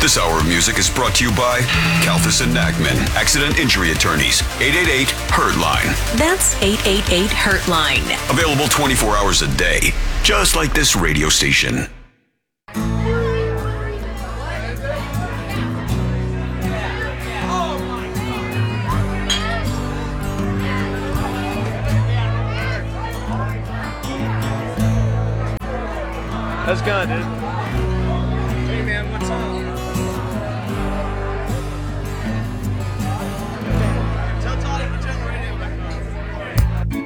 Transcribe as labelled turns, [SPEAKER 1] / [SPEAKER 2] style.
[SPEAKER 1] This hour of music is brought to you by Kalfas and Nachman, Accident Injury Attorneys, 888-HURT-LINE.
[SPEAKER 2] That's 888-HURT-LINE.
[SPEAKER 1] Available 24 hours a day, just like this radio station.
[SPEAKER 3] That's good, dude.